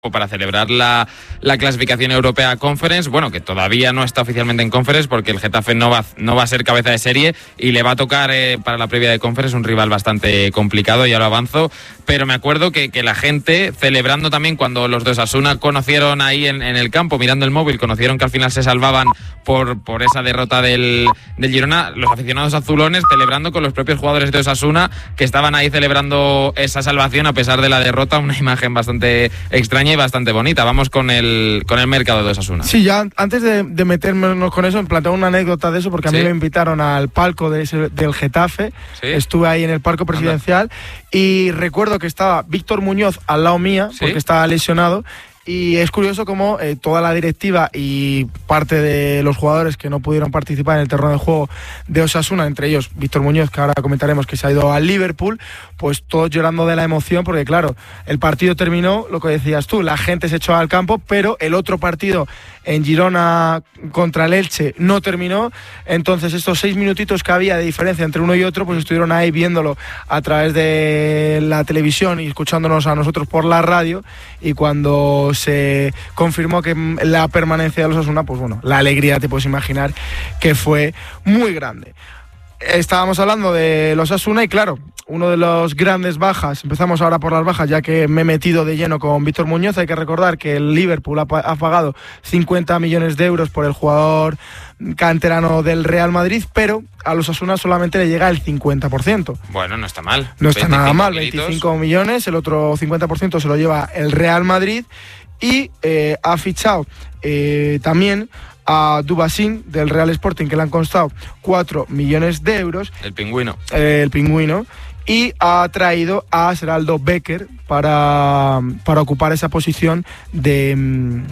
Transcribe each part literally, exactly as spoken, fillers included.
para celebrar la, la clasificación europea Conference, bueno, que todavía no está oficialmente en Conference porque el Getafe no va, no va a ser cabeza de serie y le va a tocar eh, para la previa de Conference un rival bastante complicado, ya lo avanzo, pero me acuerdo que, que la gente celebrando también cuando los de Osasuna conocieron ahí en, en el campo, mirando el móvil, conocieron que al final se salvaban por, por esa derrota del, del Girona, los aficionados azulones celebrando con los propios jugadores de Osasuna que estaban ahí celebrando esa salvación a pesar de la derrota, una imagen bastante extraña y bastante bonita. Vamos con el con el mercado de Osasuna. Sí, ya antes de, de meternos con eso, planteo una anécdota de eso, porque a ¿Sí? mí me invitaron al palco de ese, del Getafe. ¿Sí? Estuve ahí en el palco presidencial. Anda. Y recuerdo que estaba Víctor Muñoz al lado mía, ¿sí? Porque estaba lesionado. Y es curioso cómo eh, toda la directiva y parte de los jugadores que no pudieron participar en el terreno de juego de Osasuna, entre ellos Víctor Muñoz, que ahora comentaremos que se ha ido al Liverpool, pues todos llorando de la emoción, porque claro, el partido terminó, lo que decías tú, la gente se echó al campo, pero el otro partido en Girona contra el Elche no terminó, entonces estos seis minutitos que había de diferencia entre uno y otro, pues estuvieron ahí viéndolo a través de la televisión y escuchándonos a nosotros por la radio, y cuando se confirmó que la permanencia de los Osasuna, pues bueno, la alegría te puedes imaginar que fue muy grande. Estábamos hablando de los Osasuna y claro, uno de los grandes bajas, empezamos ahora por las bajas ya que me he metido de lleno con Víctor Muñoz. Hay que recordar que el Liverpool ha, ha pagado cincuenta millones de euros por el jugador canterano del Real Madrid, pero a los Osasuna solamente le llega el cincuenta por ciento. Bueno, no está mal. No está nada mal, veinticinco millones, el otro cincuenta por ciento se lo lleva el Real Madrid y eh, ha fichado eh, también a Dubasín del Real Sporting, que le han costado cuatro millones de euros. El pingüino. Eh, el pingüino. Y ha traído a Seraldo Becker para, para ocupar esa posición de,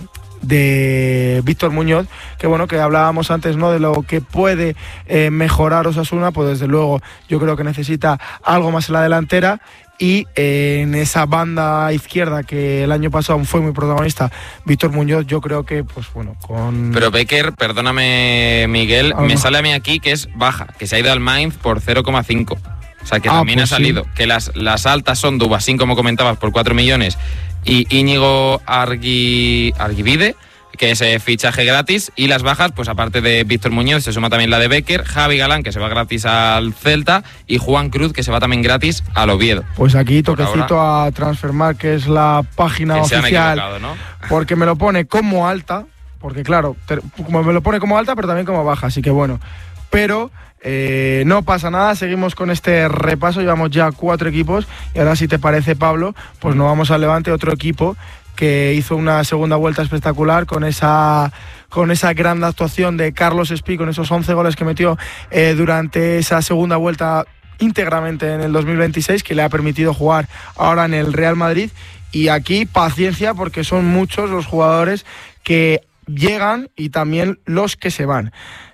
de Víctor Muñoz, que bueno, que hablábamos antes, ¿no?, de lo que puede eh, mejorar Osasuna, pues desde luego yo creo que necesita algo más en la delantera. Y eh, en esa banda izquierda que el año pasado fue muy protagonista Víctor Muñoz, yo creo que, pues bueno, con... Pero Becker, perdóname Miguel, me sale a mí aquí que es baja, que se ha ido al Mainz por cero coma cinco. O sea, que ah, también pues ha salido. Sí. Que las, las altas son Dubasín, como comentabas, por cuatro millones, y Íñigo Argui, Arguivide, que es eh, fichaje gratis, y las bajas, pues aparte de Víctor Muñoz, se suma también la de Becker, Javi Galán, que se va gratis al Celta, y Juan Cruz, que se va también gratis al Oviedo. Pues aquí toquecito a Transfermarkt, que es la página que oficial, ¿no? Porque me lo pone como alta, porque claro, te, como me lo pone como alta, pero también como baja, así que bueno, pero... Eh, no pasa nada, seguimos con este repaso, llevamos ya cuatro equipos y ahora, si te parece, Pablo, pues nos vamos al Levante, otro equipo que hizo una segunda vuelta espectacular con esa, con esa gran actuación de Carlos Espí, con esos once goles que metió eh, durante esa segunda vuelta íntegramente en el dos mil veintiséis, que le ha permitido jugar ahora en el Real Madrid. Y aquí paciencia, porque son muchos los jugadores que llegan y también los que se van.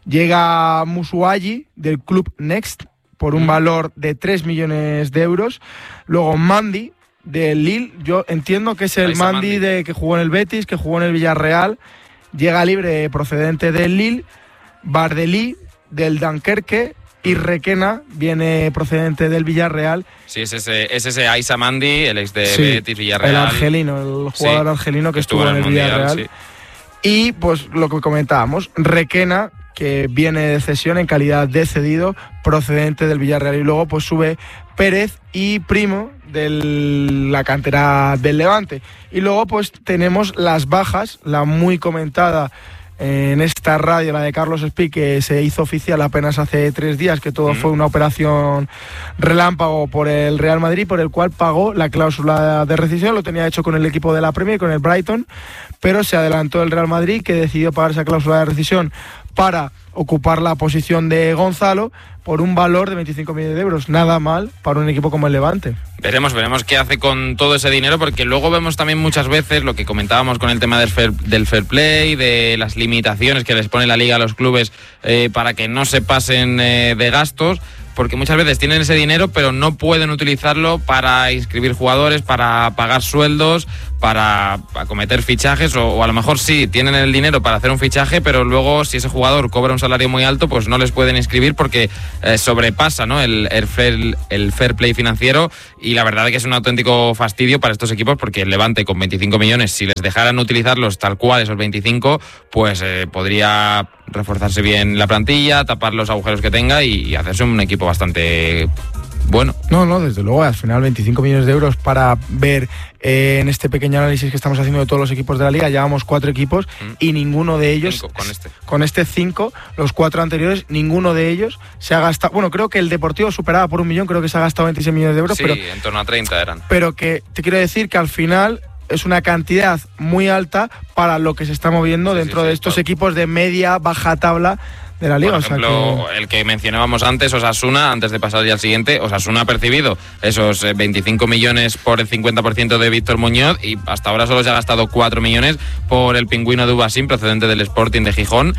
Llega Musuayi del club Next por un valor de tres millones de euros. Luego Mandy del Lille, yo entiendo que es el Mandy, Mandy de que jugó en el Betis, que jugó en el Villarreal. Llega libre procedente del Lille. Bardelí del Dunkerque. Y Requena viene procedente del Villarreal. Sí, es ese, es ese Aisa Mandy, el ex de sí, Betis, Villarreal. El argelino, el jugador sí, argelino que, que estuvo, estuvo en el mundial, Villarreal. Sí. Y pues lo que comentábamos, Requena, que viene de cesión en calidad de cedido, procedente del Villarreal. Y luego pues sube Pérez y Primo de la cantera del Levante. Y luego pues tenemos las bajas, la muy comentada en esta radio, la de Carlos Espí, que se hizo oficial apenas hace tres días, que todo mm. fue una operación relámpago por el Real Madrid, por el cual pagó la cláusula de rescisión. Lo tenía hecho con el equipo de la Premier, con el Brighton, pero se adelantó el Real Madrid, que decidió pagar esa cláusula de rescisión para ocupar la posición de Gonzalo por un valor de veinticinco millones de euros. Nada mal para un equipo como el Levante. Veremos, veremos qué hace con todo ese dinero, porque luego vemos también muchas veces lo que comentábamos con el tema del fair, del fair play, de las limitaciones que les pone la Liga a los clubes eh, para que no se pasen eh, de gastos. porque muchas veces tienen ese dinero, pero no pueden utilizarlo para inscribir jugadores, para pagar sueldos, para acometer fichajes, o, o a lo mejor sí, tienen el dinero para hacer un fichaje, pero luego si ese jugador cobra un salario muy alto, pues no les pueden inscribir porque eh, sobrepasa, ¿no?, el, el, fair, el fair play financiero, y la verdad es que es un auténtico fastidio para estos equipos, porque el Levante con veinticinco millones, si les dejaran utilizarlos tal cual esos veinticinco, pues eh, podría reforzarse bien la plantilla, tapar los agujeros que tenga y, y hacerse un equipo bastante bueno. No, no, desde luego, al final veinticinco millones de euros para ver eh, en este pequeño análisis que estamos haciendo de todos los equipos de la liga, llevamos cuatro equipos mm. y ninguno de ellos, cinco, con este con este cinco, los cuatro anteriores, ninguno de ellos se ha gastado, bueno, creo que el Deportivo superaba por un millón, creo que se ha gastado veintiséis millones de euros. Sí, pero, en torno a treinta eran. Pero que te quiero decir que al final es una cantidad muy alta para lo que se está moviendo sí, dentro sí, sí, de estos todo. Equipos de media, baja tabla de la liga. Por ejemplo, o sea que... el que mencionábamos antes, Osasuna, antes de pasar ya al siguiente, Osasuna ha percibido esos veinticinco millones por el cincuenta por ciento de Víctor Muñoz y hasta ahora solo se ha gastado cuatro millones por el pingüino de Ubasín, procedente del Sporting de Gijón.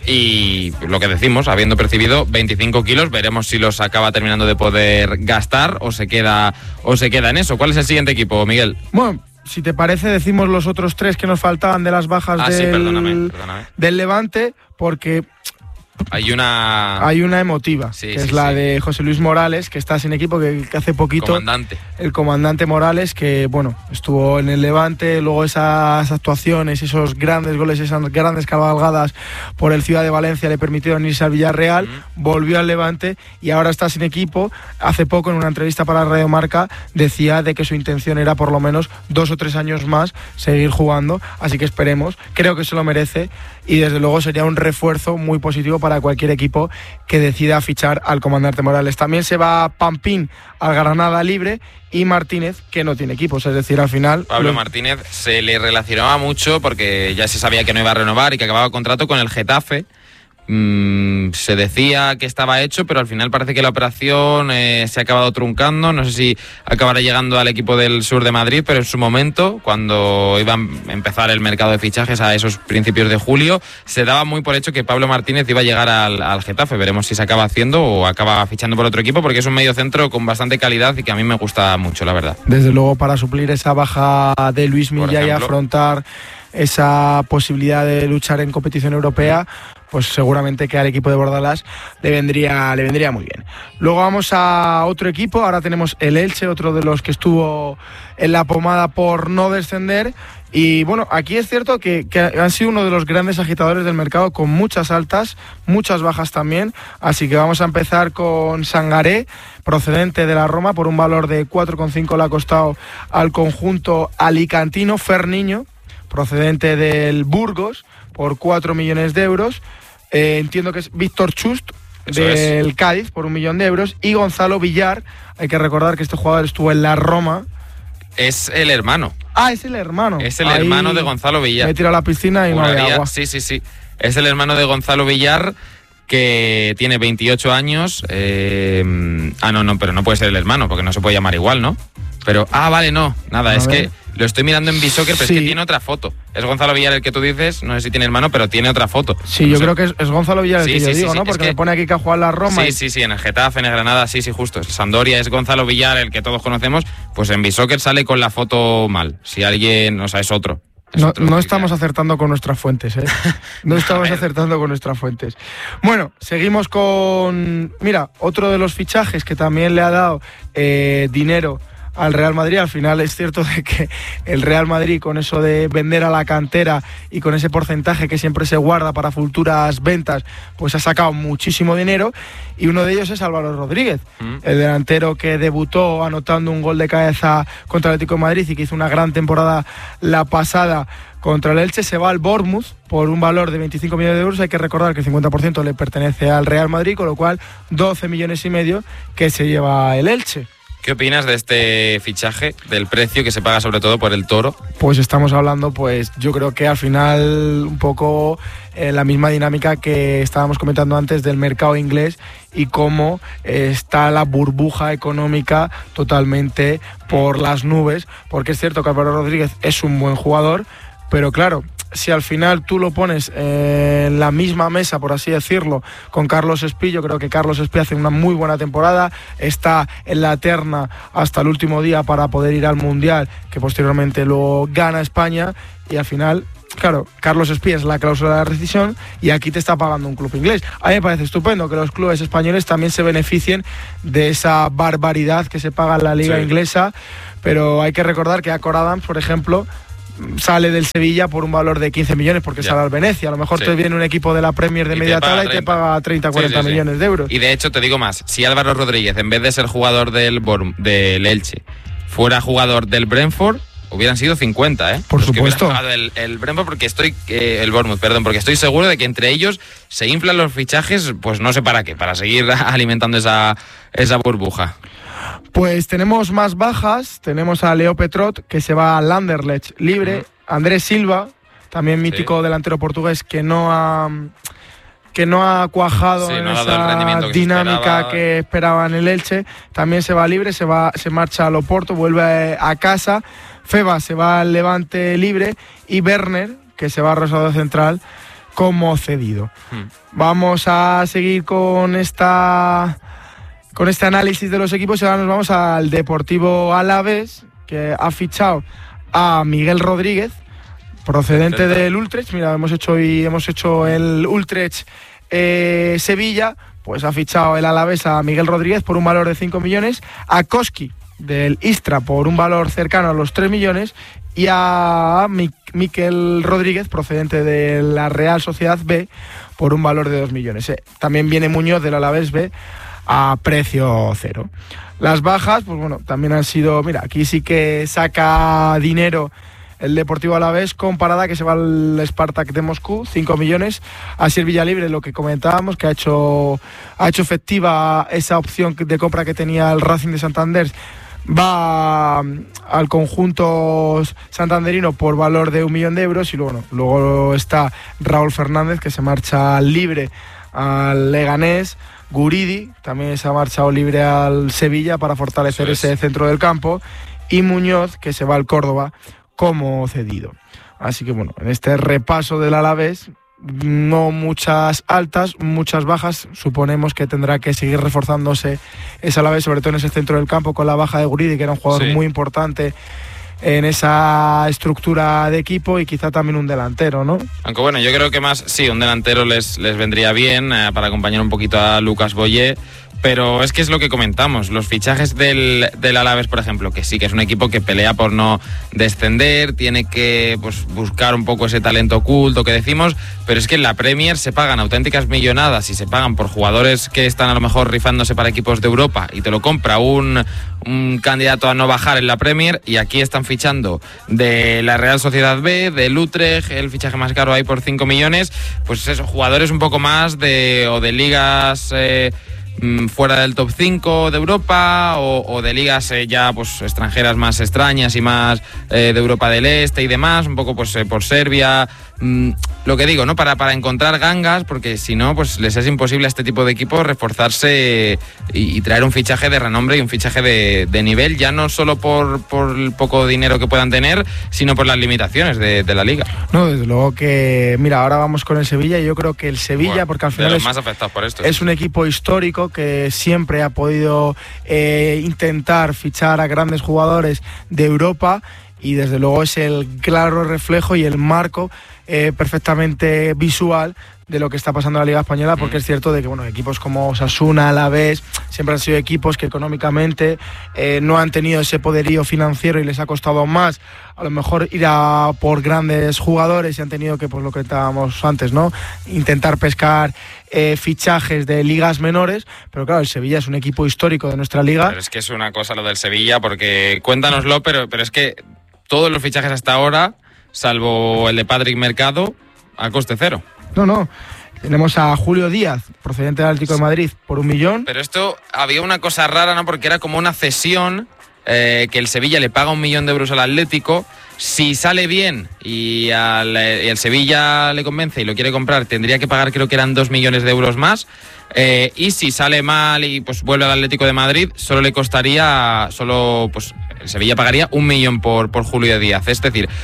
Y lo que decimos, habiendo percibido veinticinco kilos, veremos si los acaba terminando de poder gastar o se queda, o se queda en eso. ¿Cuál es el siguiente equipo, Miguel? Bueno, si te parece, decimos los otros tres que nos faltaban de las bajas ah, del, sí, perdóname, perdóname. del Levante, porque hay una hay una emotiva, sí, que sí, es la sí. de José Luis Morales, que está sin equipo, que, que hace poquito comandante. el comandante Morales, que bueno, estuvo en el Levante, luego esas actuaciones, esos grandes goles, esas grandes cabalgadas por el Ciudad de Valencia le permitieron irse al Villarreal, mm. volvió al Levante y ahora está sin equipo. Hace poco, en una entrevista para Radio Marca, decía de que su intención era por lo menos dos o tres años más seguir jugando, así que esperemos, creo que se lo merece y desde luego sería un refuerzo muy positivo para cualquier equipo que decida fichar al comandante Morales. También se va Pampín al Granada libre y Martínez, que no tiene equipos, es decir, al final... Pablo lo... Martínez se le relacionaba mucho porque ya se sabía que no iba a renovar y que acababa contrato con el Getafe. Mm, se decía que estaba hecho, pero al final parece que la operación eh, se ha acabado truncando. No sé si acabará llegando al equipo del sur de Madrid, pero en su momento, cuando iba a empezar el mercado de fichajes a esos principios de julio, se daba muy por hecho que Pablo Martínez iba a llegar al, al Getafe. Veremos si se acaba haciendo o acaba fichando por otro equipo, porque es un medio centro con bastante calidad y que a mí me gusta mucho, la verdad. Desde luego, para suplir esa baja de Luis Milla y afrontar esa posibilidad de luchar en competición europea, pues seguramente que al equipo de Bordalás le vendría, le vendría muy bien. Luego vamos a otro equipo, ahora tenemos el Elche, otro de los que estuvo en la pomada por no descender. Y bueno, aquí es cierto que, que han sido uno de los grandes agitadores del mercado, con muchas altas, muchas bajas también. Así que vamos a empezar con Sangaré, procedente de la Roma, por un valor de cuatro coma cinco le ha costado al conjunto alicantino. Ferniño, procedente del Burgos, por cuatro millones de euros. Eh, entiendo que es Víctor Chust, Eso del es. Cádiz, por un millón de euros. Y Gonzalo Villar, hay que recordar que este jugador estuvo en la Roma. Es el hermano. Ah, es el hermano. Es el Ahí hermano de Gonzalo Villar. Me tiro a la piscina y Juraría, no hay agua. Sí, sí, sí. Es el hermano de Gonzalo Villar, que tiene veintiocho años. Eh... Ah, no, no, pero no puede ser el hermano, porque no se puede llamar igual, ¿no? Pero, ah, vale, no, nada, a es ver. que lo estoy mirando en Bisoccer, pero sí. es que tiene otra foto. Es Gonzalo Villar el que tú dices, no sé si tiene hermano, pero tiene otra foto. Sí, no yo sé. creo que es, es Gonzalo Villar el sí, que sí, yo sí, digo, sí, ¿no? Porque que, me pone aquí que ha jugado en la Roma. Sí, y... sí, sí, en el Getafe, en el Granada, sí, sí, justo. En Sampdoria es Gonzalo Villar el que todos conocemos, pues en Bisoccer sale con la foto mal. Si alguien, o sea, es otro. No, no estamos acertando con nuestras fuentes, ¿eh? No estamos acertando con nuestras fuentes. Bueno, seguimos con... Mira, otro de los fichajes que también le ha dado eh, dinero al Real Madrid. Al final es cierto de que el Real Madrid, con eso de vender a la cantera y con ese porcentaje que siempre se guarda para futuras ventas, pues ha sacado muchísimo dinero, y uno de ellos es Álvaro Rodríguez, mm. el delantero que debutó anotando un gol de cabeza contra el Atlético de Madrid y que hizo una gran temporada la pasada contra el Elche. Se va al Bournemouth por un valor de veinticinco millones de euros. Hay que recordar que el cincuenta por ciento le pertenece al Real Madrid, con lo cual doce millones y medio que se lleva el Elche. ¿Qué opinas de este fichaje, del precio que se paga sobre todo por el Toro? Pues estamos hablando, pues yo creo que al final un poco eh, la misma dinámica que estábamos comentando antes del mercado inglés y cómo eh, está la burbuja económica totalmente por las nubes, porque es cierto que Álvaro Rodríguez es un buen jugador, pero claro, si al final tú lo pones eh, en la misma mesa, por así decirlo, con Carlos Espí, yo creo que Carlos Espí hace una muy buena temporada, está en la terna hasta el último día para poder ir al Mundial, que posteriormente lo gana España, y al final, claro, Carlos Espí es la cláusula de rescisión y aquí te está pagando un club inglés. A mí me parece estupendo que los clubes españoles también se beneficien de esa barbaridad que se paga en la liga sí. inglesa, pero hay que recordar que Acor Adams, por ejemplo, sale del Sevilla por un valor de quince millones porque ya. sale al Venecia. A lo mejor sí. te viene un equipo de la Premier de y media tabla y te paga treinta, cuarenta sí, sí, millones sí. de euros. Y de hecho, te digo más, si Álvaro Rodríguez, en vez de ser jugador del, Borm, del Elche, fuera jugador del Brentford, hubieran sido cincuenta, ¿eh? Por Los supuesto. Que el, el Brentford, porque estoy, eh, el Bournemouth, perdón, porque estoy seguro de que entre ellos se inflan los fichajes, pues no sé para qué, para seguir alimentando esa, esa burbuja. Pues tenemos más bajas, tenemos a Leo Petrot, que se va al Anderlecht libre, uh-huh. Andrés Silva, también mítico sí. delantero portugués, que no ha... que no ha cuajado sí, en no esa que dinámica que esperaba en el Elche, también se va libre, se va, se marcha al Oporto, vuelve a casa. Feba se va al Levante libre y Werner, que se va a Rosario Central como cedido. Hmm. Vamos a seguir con esta con este análisis de los equipos y ahora nos vamos al Deportivo Alavés, que ha fichado a Miguel Rodríguez, procedente del Utrecht. Mira, hemos hecho hoy hemos hecho el Utrecht eh, Sevilla, pues ha fichado el Alavés a Miguel Rodríguez por un valor de cinco millones, a Koski del Istra por un valor cercano a los tres millones y a Miquel Rodríguez, procedente de la Real Sociedad B, por un valor de dos millones. Eh, también viene Muñoz del Alavés B a precio cero. Las bajas, pues bueno, también han sido, mira, aquí sí que saca dinero el Deportivo Alavés con Parada, que se va al Spartak de Moscú, cinco millones. Así el Villalibre, lo que comentábamos, que ha hecho, ha hecho efectiva esa opción de compra que tenía el Racing de Santander, va al conjunto santanderino por valor de un millón de euros. Y luego, bueno, luego está Raúl Fernández, que se marcha libre al Leganés. Guridi también se ha marchado libre al Sevilla para fortalecer ese centro del campo. Y Muñoz, que se va al Córdoba como cedido. Así que bueno, en este repaso del Alavés, no muchas altas, muchas bajas. Suponemos que tendrá que seguir reforzándose ese Alavés, sobre todo en ese centro del campo, con la baja de Guridi, que era un jugador sí. muy importante en esa estructura de equipo, y quizá también un delantero, ¿no? Aunque bueno, yo creo que más, sí, un delantero les, les vendría bien eh, para acompañar un poquito a Lucas Boyé. Pero es que es lo que comentamos, los fichajes del, del Alavés, por ejemplo, que sí que es un equipo que pelea por no descender, tiene que pues, buscar un poco ese talento oculto que decimos, pero es que en la Premier se pagan auténticas millonadas y se pagan por jugadores que están a lo mejor rifándose para equipos de Europa y te lo compra un, un candidato a no bajar en la Premier, y aquí están fichando de la Real Sociedad B, del Utrecht, el fichaje más caro ahí por cinco millones, pues esos jugadores un poco más de o de ligas... Eh, fuera del top cinco de Europa o, o de ligas eh, ya pues extranjeras más extrañas y más eh, de Europa del Este y demás, un poco pues eh, por Serbia, mm, lo que digo, ¿no? Para, para encontrar gangas, porque si no, pues les es imposible a este tipo de equipos reforzarse y, y traer un fichaje de renombre y un fichaje de, de nivel, ya no solo por, por el poco dinero que puedan tener, sino por las limitaciones de, de la liga. No, desde luego que, mira, ahora vamos con el Sevilla, y yo creo que el Sevilla, bueno, porque al final de los es, más afectados por esto, es sí. un equipo histórico que siempre ha podido eh, intentar fichar a grandes jugadores de Europa, y desde luego es el claro reflejo y el marco eh, perfectamente visual de lo que está pasando en la Liga Española, porque mm. es cierto de que bueno, equipos como Osasuna, Alavés, siempre han sido equipos que económicamente eh, no han tenido ese poderío financiero y les ha costado más a lo mejor ir a por grandes jugadores, y han tenido que, pues lo que estábamos antes, ¿no? Intentar pescar eh, fichajes de ligas menores, pero claro, el Sevilla es un equipo histórico de nuestra liga. Pero es que es una cosa lo del Sevilla, porque cuéntanoslo, pero, pero es que todos los fichajes hasta ahora, salvo el de Patrick Mercado, a coste cero. No, no. Tenemos a Julio Díaz, procedente del Atlético de Madrid, por un millón. Pero esto había una cosa rara, ¿no? Porque era como una cesión, eh, que el Sevilla le paga un millón de euros al Atlético. Si sale bien y al y el Sevilla le convence y lo quiere comprar, tendría que pagar, creo que eran dos millones de euros más. Eh, y si sale mal y pues vuelve al Atlético de Madrid, solo le costaría, solo pues el Sevilla pagaría un millón por, por Julio Díaz. Es decir,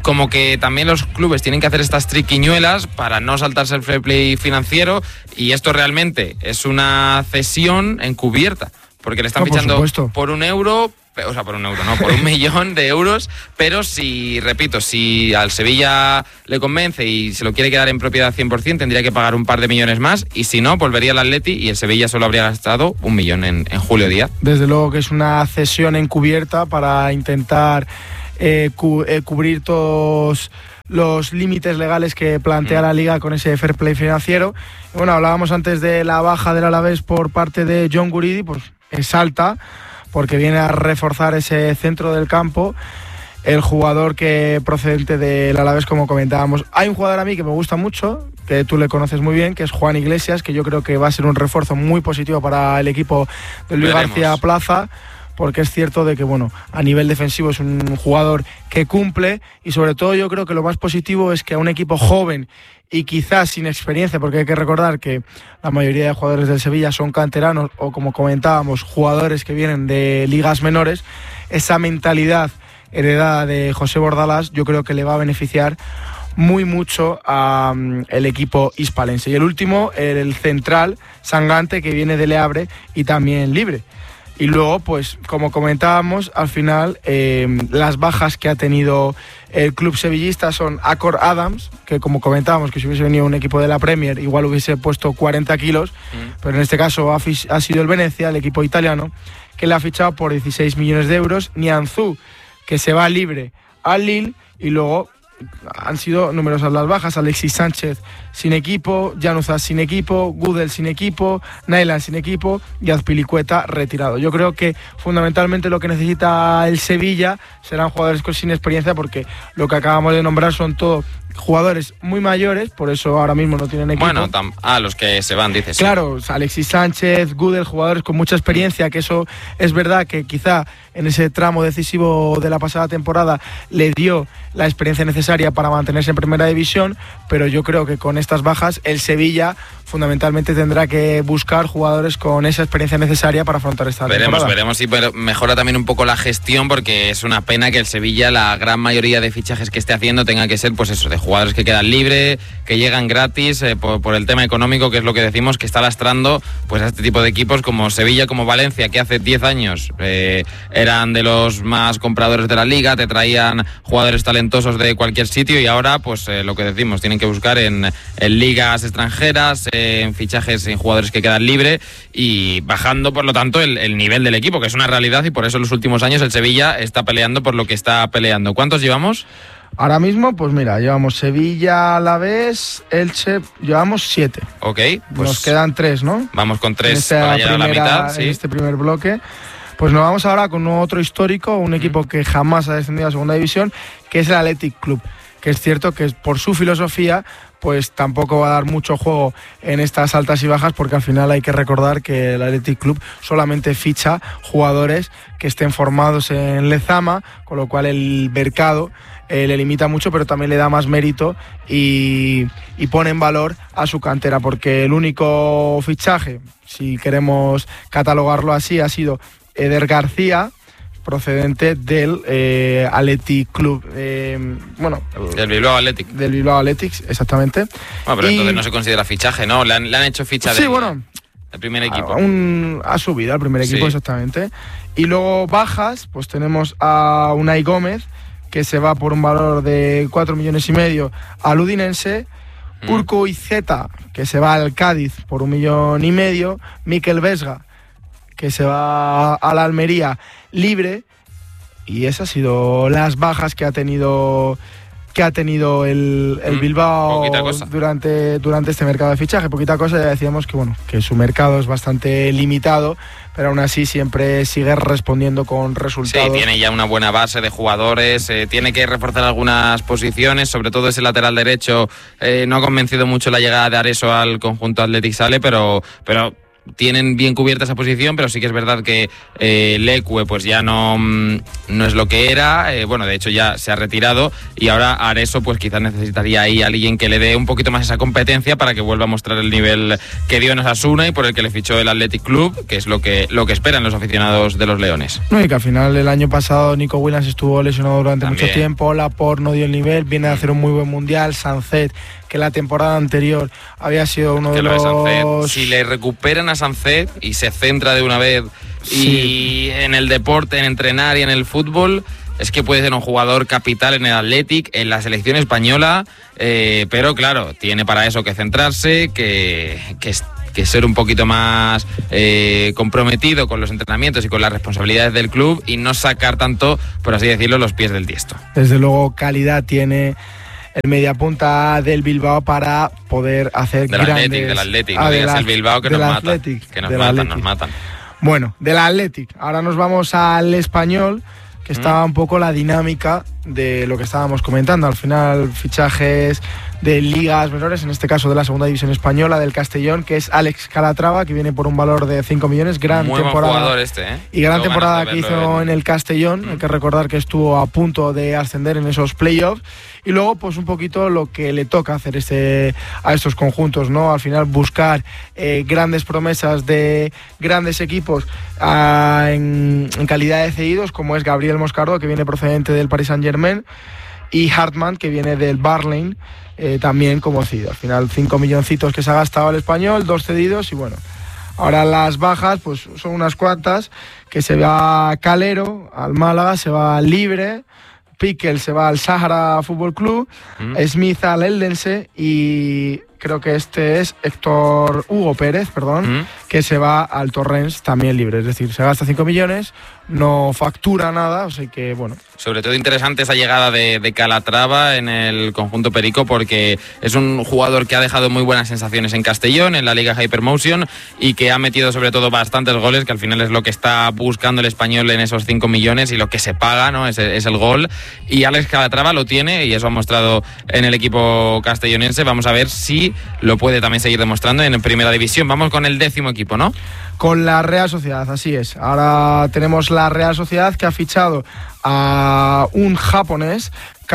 como que también los clubes tienen que hacer estas triquiñuelas para no saltarse el fair play financiero, y esto realmente es una cesión encubierta, porque le están no, fichando por, por un euro, o sea, por un euro, no, por un millón de euros, pero si, repito, si al Sevilla le convence y se lo quiere quedar en propiedad cien por ciento, tendría que pagar un par de millones más, y si no, volvería al Atleti y el Sevilla solo habría gastado un millón en, en Julio Díaz. Desde luego que es una cesión encubierta para intentar eh, cu- eh, cubrir todos los límites legales que plantea mm. la Liga con ese fair play financiero. Y bueno, hablábamos antes de la baja del Alavés por parte de John Guridi, pues es alta, porque viene a reforzar ese centro del campo, el jugador que procedente del Alavés, como comentábamos. Hay un jugador a mí que me gusta mucho, que tú le conoces muy bien, que es Juan Iglesias, que yo creo que va a ser un refuerzo muy positivo para el equipo de Luis Veremos. García Plaza, porque es cierto de que, bueno, a nivel defensivo es un jugador que cumple, y sobre todo yo creo que lo más positivo es que a un equipo joven y quizás sin experiencia, porque hay que recordar que la mayoría de jugadores del Sevilla son canteranos o, como comentábamos, jugadores que vienen de ligas menores, esa mentalidad heredada de José Bordalás yo creo que le va a beneficiar muy mucho al um, equipo hispalense. Y el último, el central Sangante, que viene de Le Havre y también libre. Y luego, pues, como comentábamos, al final eh, las bajas que ha tenido el club sevillista son Acor Adams, que como comentábamos, que si hubiese venido un equipo de la Premier igual hubiese puesto cuarenta kilos, mm. pero en este caso ha, fi- ha sido el Venecia, el equipo italiano, que le ha fichado por dieciséis millones de euros. Nianzú, que se va libre al Lille, y luego han sido numerosas las bajas. Alexis Sánchez sin equipo, Januzaj sin equipo, Gudel sin equipo, Nayland sin equipo y Azpilicueta retirado. Yo creo que fundamentalmente lo que necesita el Sevilla serán jugadores sin experiencia, porque lo que acabamos de nombrar son todos jugadores muy mayores, por eso ahora mismo no tienen equipo. Bueno, tam- ah, los que se van, dices. Claro, sí. Alexis Sánchez, Gudel, jugadores con mucha experiencia, que eso es verdad que quizá en ese tramo decisivo de la pasada temporada le dio la experiencia necesaria para mantenerse en primera división, pero yo creo que con estas bajas el Sevilla fundamentalmente tendrá que buscar jugadores con esa experiencia necesaria para afrontar esta veremos, temporada. Veremos si mejora también un poco la gestión, porque es una pena que el Sevilla, la gran mayoría de fichajes que esté haciendo, tenga que ser pues eso, de jugadores que quedan libres, que llegan gratis, eh, por, por el tema económico, que es lo que decimos, que está lastrando pues a este tipo de equipos como Sevilla, como Valencia, que hace diez años eh, eran de los más compradores de la liga, te traían jugadores talentosos de cualquier sitio, y ahora pues eh, lo que decimos, tienen que buscar en, en ligas extranjeras, eh, en fichajes, en jugadores que quedan libres, y bajando por lo tanto el, el nivel del equipo, que es una realidad, y por eso en los últimos años el Sevilla está peleando por lo que está peleando. ¿Cuántos llevamos? Ahora mismo, pues mira, llevamos Sevilla, Alavés, Elche, llevamos siete. Ok, pues nos quedan tres, ¿no? Vamos con tres para llegar a la mitad, sí. En este primer bloque. Pues nos vamos ahora con otro histórico, un equipo mm. que jamás ha descendido a segunda división, que es el Athletic Club, que es cierto que por su filosofía pues tampoco va a dar mucho juego en estas altas y bajas, porque al final hay que recordar que el Athletic Club solamente ficha jugadores que estén formados en Lezama, con lo cual el mercado eh, le limita mucho, pero también le da más mérito y, y pone en valor a su cantera, porque el único fichaje, si queremos catalogarlo así, ha sido Eder García, procedente del eh, Athletic Club, eh, bueno, del Bilbao Athletic. Del Bilbao Athletic, exactamente. Bueno, pero y... entonces no se considera fichaje, ¿no? Le han, le han hecho ficha sí, del, bueno, del primer equipo. Un, ha subido al primer equipo, sí. Exactamente. Y luego bajas, pues tenemos a Unai Gómez, que se va por un valor de cuatro millones y medio al Udinense. Mm. Urco Izeta, que se va al Cádiz por un millón y medio. Mikel Vesga, que se va a la Almería libre, y esas han sido las bajas que ha tenido que ha tenido el, el Bilbao mm, durante, durante este mercado de fichaje. Poquita cosa, ya decíamos que bueno, que su mercado es bastante limitado, pero aún así siempre sigue respondiendo con resultados. Sí, tiene ya una buena base de jugadores, eh, tiene que reforzar algunas posiciones, sobre todo ese lateral derecho. Eh, no ha convencido mucho la llegada de Areso al conjunto Athletic Sale, pero, pero tienen bien cubierta esa posición, pero sí que es verdad que eh, Leque pues ya no, no es lo que era, eh, bueno, de hecho ya se ha retirado y ahora Areso pues quizás necesitaría ahí a alguien que le dé un poquito más esa competencia para que vuelva a mostrar el nivel que dio en Osasuna y por el que le fichó el Athletic Club, que es lo que, lo que esperan los aficionados de los Leones. No, y que al final el año pasado Nico Williams estuvo lesionado durante También. mucho tiempo, Laporte no dio el nivel, viene a hacer un muy buen mundial, Sancet, que la temporada anterior había sido uno que de lo los... De Sancet, si le recuperan a Sancet y se centra de una vez sí. y en el deporte, en entrenar y en el fútbol, es que puede ser un jugador capital en el Athletic, en la selección española, eh, pero claro, tiene para eso que centrarse, que, que, que ser un poquito más eh, comprometido con los entrenamientos y con las responsabilidades del club y no sacar tanto, por así decirlo, los pies del tiesto. Desde luego, calidad tiene el mediapunta del Bilbao para poder hacer del grandes... Athletic, del Athletic, no digas el Bilbao que nos matan, que nos matan, Athletic. nos matan. Bueno, del Athletic. Ahora nos vamos al Español, que estaba mm. un poco la dinámica de lo que estábamos comentando. Al final, fichajes de ligas menores, en este caso de la segunda división española, del Castellón, que es Alex Calatrava, que viene por un valor de cinco millones. Gran Muy temporada. Buen jugador este, ¿eh? Y gran Tengo temporada que hizo en el Castellón. Mm. Hay que recordar que estuvo a punto de ascender en esos playoffs. Y luego, pues un poquito lo que le toca hacer este, a estos conjuntos, ¿no? Al final, buscar eh, grandes promesas de grandes equipos uh, en, en calidad de cedidos, como es Gabriel Moscardo, que viene procedente del Paris Saint-Germain, y Hartmann, que viene del Barley, eh, también como cedido. Al final, cinco milloncitos que se ha gastado el Español, dos cedidos, y bueno, ahora las bajas, pues son unas cuantas, que se va Calero al Málaga, se va Libre, Piquel se va al Sahara Fútbol Club, mm. Smith al Eldense y creo que este es Héctor Hugo Pérez, perdón, mm. que se va al Torrens también libre. Es decir, se gasta cinco millones, no factura nada, o sea que bueno. Sobre todo interesante esa llegada de, de Calatrava en el conjunto perico porque es un jugador que ha dejado muy buenas sensaciones en Castellón, en la Liga Hypermotion y que ha metido sobre todo bastantes goles, que al final es lo que está buscando el Español en esos cinco millones y lo que se paga, ¿no? Es, es el gol. Y Alex Calatrava lo tiene y eso ha mostrado en el equipo castellonense. Vamos a ver si lo puede también seguir demostrando en primera división. Vamos con el décimo equipo, ¿no? Con la Real Sociedad, así es. Ahora tenemos la Real Sociedad que ha fichado a un japonés,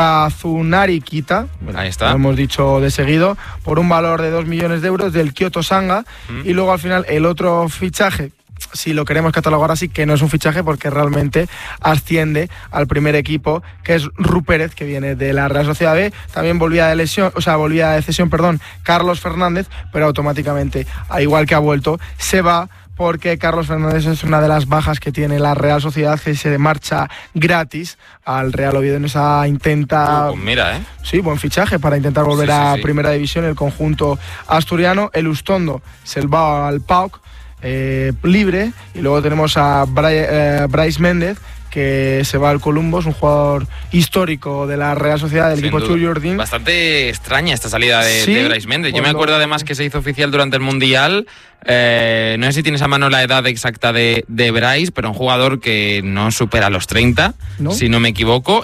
Kazunari Kita, bueno, ahí está. Lo hemos dicho de seguido, por un valor de dos millones de euros del Kyoto Sanga. Mm. Y luego al final el otro fichaje, si lo queremos catalogar así, que no es un fichaje porque realmente asciende al primer equipo, que es Ru Pérez, que viene de la Real Sociedad B. También volvía de lesión, o sea, volvía de cesión, perdón, Carlos Fernández, pero automáticamente, al igual que ha vuelto, se va porque Carlos Fernández es una de las bajas que tiene la Real Sociedad, que se marcha gratis al Real Oviedo en esa intenta... Uh, pues mira, ¿eh? Sí, buen fichaje para intentar volver sí, sí, a sí. Primera División, el conjunto asturiano. El Ustondo se va al P A O C, Eh, libre, y luego tenemos a Bryce, eh, Bryce Méndez, que se va al Columbus, un jugador histórico de la Real Sociedad, del Sin equipo Tullordín. Bastante extraña esta salida de, sí, de Bryce Méndez. Yo me acuerdo además que se hizo oficial durante el Mundial. Eh, no sé si tienes a mano la edad exacta de, de Bryce, pero un jugador que no supera los treinta, ¿no? Si no me equivoco,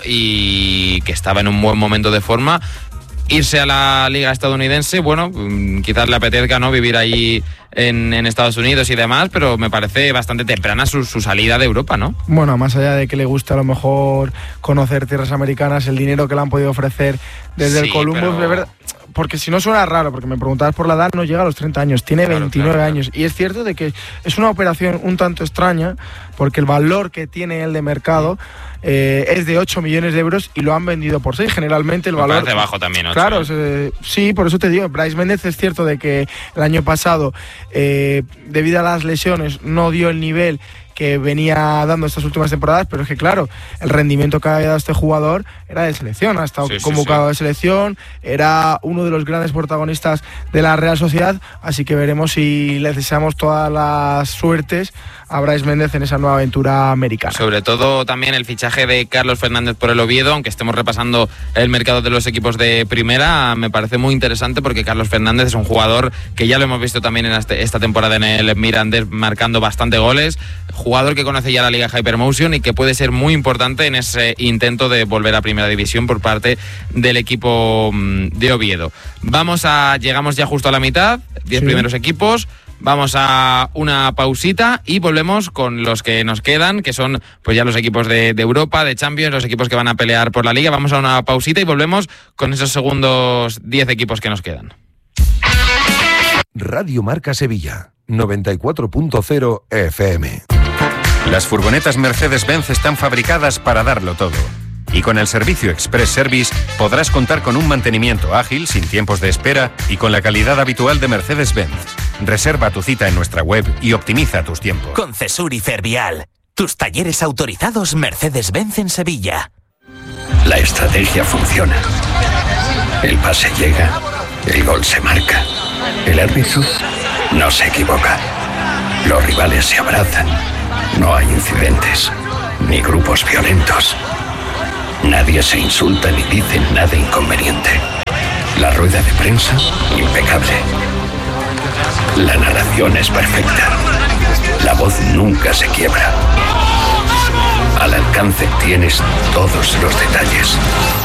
y que estaba en un buen momento de forma. Irse a la liga estadounidense, bueno, quizás le apetezca, ¿no?, vivir ahí en, en Estados Unidos y demás, pero me parece bastante temprana su, su salida de Europa, ¿no? Bueno, más allá de que le guste a lo mejor conocer tierras americanas, el dinero que le han podido ofrecer desde sí, el Columbus, pero... de verdad, porque si no suena raro, porque me preguntabas por la edad, no llega a los treinta años, tiene claro, veintinueve claro, años. Claro. Y es cierto de que es una operación un tanto extraña, porque el valor que tiene él de mercado eh, es de ocho millones de euros y lo han vendido por seis. Generalmente el me valor... parece bajo también, ocho. Claro, eh, sí, por eso te digo, Bryce Méndez es cierto de que el año pasado, eh, debido a las lesiones, no dio el nivel que venía dando estas últimas temporadas, pero es que claro, el rendimiento que había dado este jugador era de selección, ha estado sí, convocado sí, sí. de selección, era uno de los grandes protagonistas de la Real Sociedad, así que veremos si le deseamos todas las suertes a Bryce Méndez en esa nueva aventura americana. Sobre todo también el fichaje de Carlos Fernández por el Oviedo, aunque estemos repasando el mercado de los equipos de primera, me parece muy interesante porque Carlos Fernández es un jugador que ya lo hemos visto también en este, esta temporada en el Mirandés marcando bastante goles, jugador que conoce ya la Liga Hypermotion y que puede ser muy importante en ese intento de volver a Primera División por parte del equipo de Oviedo. Vamos a, llegamos ya justo a la mitad, diez sí. primeros equipos. Vamos a una pausita y volvemos con los que nos quedan, que son pues ya los equipos de, de Europa, de Champions, los equipos que van a pelear por la Liga. Vamos a una pausita y volvemos con esos segundos diez equipos que nos quedan. Radio Marca Sevilla, noventa y cuatro punto cero F M. Las furgonetas Mercedes-Benz están fabricadas para darlo todo. Y con el servicio Express Service podrás contar con un mantenimiento ágil, sin tiempos de espera y con la calidad habitual de Mercedes-Benz. Reserva tu cita en nuestra web y optimiza tus tiempos. Con Cesur y Fervial, tus talleres autorizados Mercedes-Benz en Sevilla. La estrategia funciona. El pase llega, el gol se marca. El árbitro no se equivoca. Los rivales se abrazan. No hay incidentes, ni grupos violentos. Nadie se insulta ni dice nada inconveniente. La rueda de prensa, impecable. La narración es perfecta. La voz nunca se quiebra. Al alcance tienes todos los detalles.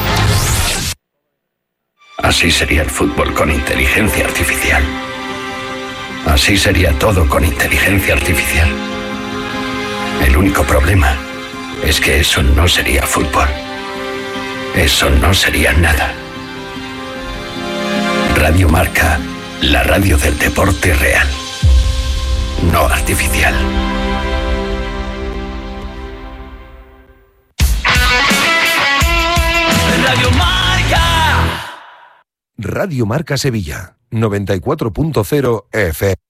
Así sería el fútbol con inteligencia artificial. Así sería todo con inteligencia artificial. El único problema es que eso no sería fútbol. Eso no sería nada. Radio Marca, la radio del deporte real, no artificial. Radio Marca. Radio Marca Sevilla, noventa y cuatro punto cero F M.